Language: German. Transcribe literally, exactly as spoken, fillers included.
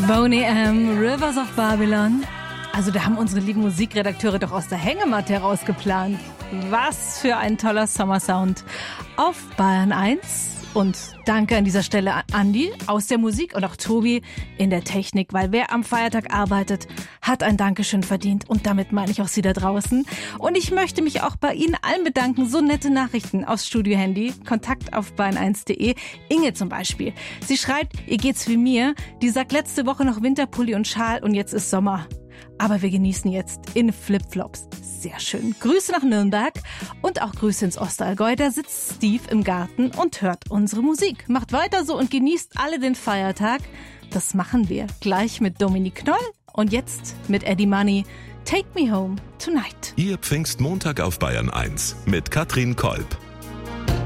Boney M., Rivers of Babylon. Also da haben unsere lieben Musikredakteure doch aus der Hängematte herausgeplant. Was für ein toller Sommersound auf Bayern eins. Und danke an dieser Stelle an Andi aus der Musik und auch Tobi in der Technik, weil wer am Feiertag arbeitet, hat ein Dankeschön verdient. Und damit meine ich auch Sie da draußen. Und ich möchte mich auch bei Ihnen allen bedanken. So nette Nachrichten aufs Studio-Handy. Kontakt auf bayern eins punkt de. Inge zum Beispiel. Sie schreibt, ihr geht's wie mir. Die sagt letzte Woche noch Winterpulli und Schal und jetzt ist Sommer. Aber wir genießen jetzt in Flipflops. Sehr schön. Grüße nach Nürnberg und auch Grüße ins Ostallgäu. Da sitzt Steve im Garten und hört unsere Musik. Macht weiter so und genießt alle den Feiertag. Das machen wir gleich mit Dominique Knoll und jetzt mit Eddie Money. Take Me Home Tonight. Ihr Pfingstmontag auf Bayern eins mit Katrin Kolb.